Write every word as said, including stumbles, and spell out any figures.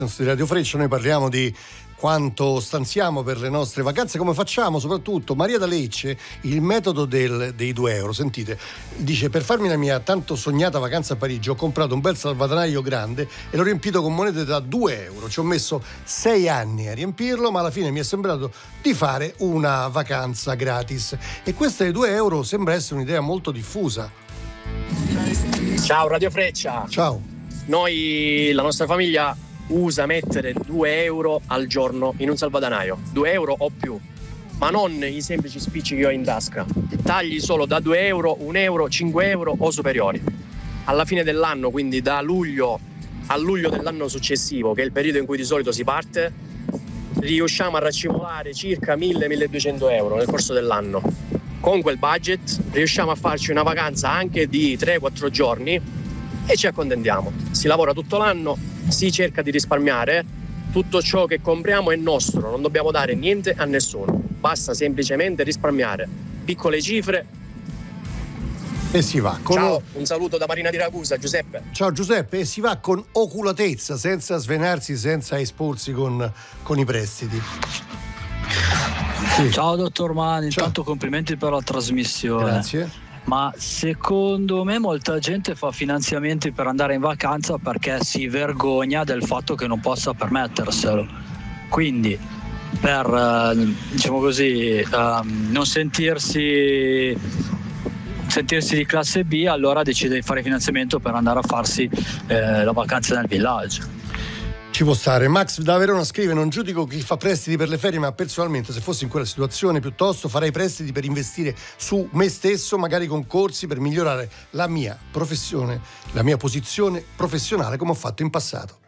Di Radio Freccia noi parliamo di quanto stanziamo per le nostre vacanze, come facciamo soprattutto. Maria da Lecce, il metodo del, dei due euro, sentite, dice: per farmi la mia tanto sognata vacanza a Parigi ho comprato un bel salvadanaio grande e l'ho riempito con monete da due euro, ci ho messo sei anni a riempirlo, ma alla fine mi è sembrato di fare una vacanza gratis, e questa dei due euro sembra essere un'idea molto diffusa. Ciao Radio Freccia. Ciao. Noi, la nostra famiglia usa mettere due euro al giorno in un salvadanaio, due euro o più, ma non i semplici spicci che ho in tasca, tagli solo da due euro, un euro, cinque euro o superiori. Alla fine dell'anno, quindi da luglio a luglio dell'anno successivo, che è il periodo in cui di solito si parte, riusciamo a raccimolare circa mille milleduecento euro nel corso dell'anno. Con quel budget riusciamo a farci una vacanza anche di tre quattro giorni e ci accontentiamo. Si lavora tutto l'anno, si cerca di risparmiare, tutto ciò che compriamo è nostro, non dobbiamo dare niente a nessuno, basta semplicemente risparmiare piccole cifre e si va con... Ciao, un saluto da Marina di Ragusa, Giuseppe. Ciao Giuseppe, e si va con oculatezza, senza svenarsi, senza esporsi con, con i prestiti. Sì. Ciao dottor Mani, intanto complimenti per la trasmissione. Grazie. Ma secondo me molta gente fa finanziamenti per andare in vacanza perché si vergogna del fatto che non possa permetterselo. Quindi per, diciamo così, um, non sentirsi sentirsi di classe B, allora decide di fare finanziamento per andare a farsi eh, la vacanza nel villaggio. Ci può stare. Max da Verona scrive: non giudico chi fa prestiti per le ferie, ma personalmente se fossi in quella situazione piuttosto farei prestiti per investire su me stesso, magari con corsi per migliorare la mia professione, la mia posizione professionale, come ho fatto in passato.